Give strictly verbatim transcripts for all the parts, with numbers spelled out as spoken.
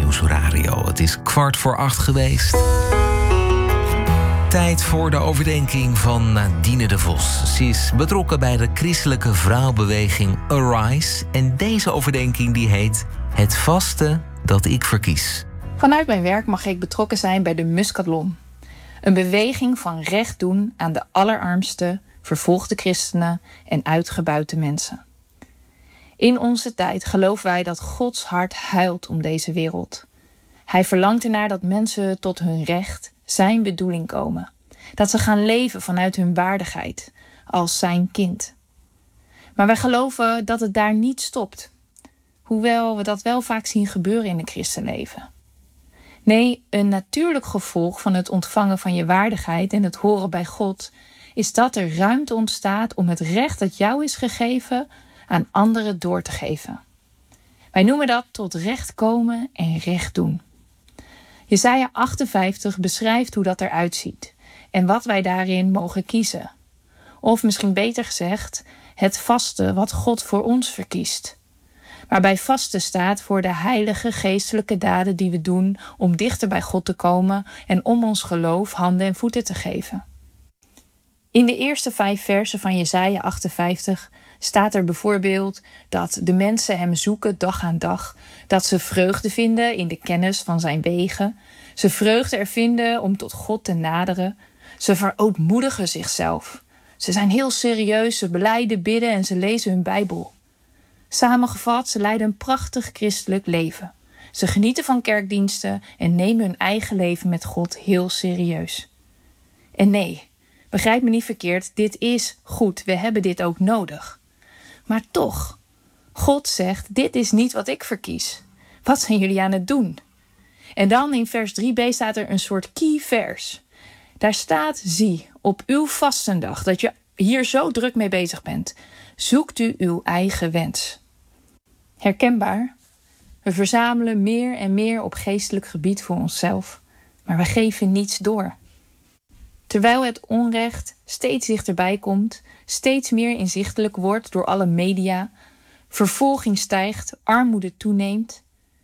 Nieuwsradio. Het is kwart voor acht geweest. Tijd voor de overdenking van Nadine de Vos. Ze is betrokken bij de christelijke vrouwbeweging Arise. En deze overdenking die heet Het vasten dat ik verkies. Vanuit mijn werk mag ik betrokken zijn bij de Muscatlon. Een beweging van recht doen aan de allerarmste, vervolgde christenen en uitgebuite mensen. In onze tijd geloven wij dat Gods hart huilt om deze wereld. Hij verlangt ernaar dat mensen tot hun recht, zijn bedoeling komen. Dat ze gaan leven vanuit hun waardigheid, als zijn kind. Maar wij geloven dat het daar niet stopt. Hoewel we dat wel vaak zien gebeuren in het christenleven. Nee, een natuurlijk gevolg van het ontvangen van je waardigheid en het horen bij God is dat er ruimte ontstaat om het recht dat jou is gegeven aan anderen door te geven. Wij noemen dat tot recht komen en recht doen. Jesaja achtenvijftig beschrijft hoe dat eruit ziet en wat wij daarin mogen kiezen. Of misschien beter gezegd, het vasten wat God voor ons verkiest. Waarbij vasten staat voor de heilige geestelijke daden die we doen om dichter bij God te komen en om ons geloof handen en voeten te geven. In de eerste vijf versen van Jesaja achtenvijftig staat er bijvoorbeeld dat de mensen hem zoeken dag aan dag, dat ze vreugde vinden in de kennis van zijn wegen, ze vreugde er vinden om tot God te naderen, ze verootmoedigen zichzelf. Ze zijn heel serieus, ze belijden, bidden en ze lezen hun Bijbel. Samengevat, ze leiden een prachtig christelijk leven. Ze genieten van kerkdiensten en nemen hun eigen leven met God heel serieus. En nee, begrijp me niet verkeerd, dit is goed, we hebben dit ook nodig. Maar toch, God zegt, dit is niet wat ik verkies. Wat zijn jullie aan het doen? En dan in vers drie b staat er een soort key vers. Daar staat, zie, op uw vastendag, dat je hier zo druk mee bezig bent, zoekt u uw eigen wens. Herkenbaar? We verzamelen meer en meer op geestelijk gebied voor onszelf, maar we geven niets door. Terwijl het onrecht steeds dichterbij komt, steeds meer inzichtelijk wordt door alle media, vervolging stijgt, armoede toeneemt,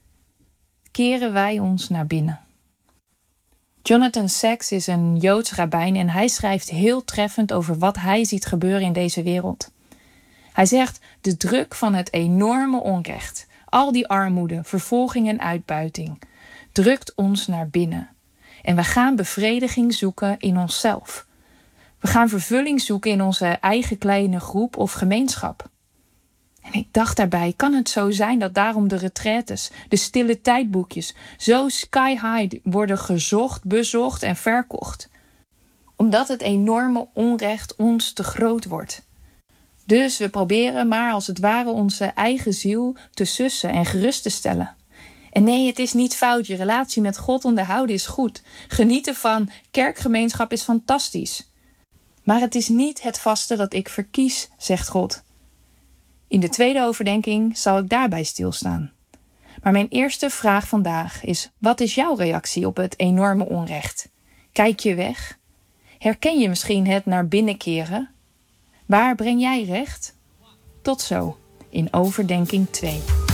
keren wij ons naar binnen. Jonathan Sacks is een Joods rabbijn en hij schrijft heel treffend over wat hij ziet gebeuren in deze wereld. Hij zegt, de druk van het enorme onrecht, al die armoede, vervolging en uitbuiting, drukt ons naar binnen. En we gaan bevrediging zoeken in onszelf. We gaan vervulling zoeken in onze eigen kleine groep of gemeenschap. En ik dacht daarbij, kan het zo zijn dat daarom de retraites, de stille tijdboekjes, zo sky high worden gezocht, bezocht en verkocht? Omdat het enorme onrecht ons te groot wordt. Dus we proberen maar als het ware onze eigen ziel te sussen en gerust te stellen. En nee, het is niet fout. Je relatie met God onderhouden is goed. Genieten van kerkgemeenschap is fantastisch. Maar het is niet het vasten dat ik verkies, zegt God. In de tweede overdenking zal ik daarbij stilstaan. Maar mijn eerste vraag vandaag is, wat is jouw reactie op het enorme onrecht? Kijk je weg? Herken je misschien het naar binnen keren? Waar breng jij recht? Tot zo, in overdenking twee.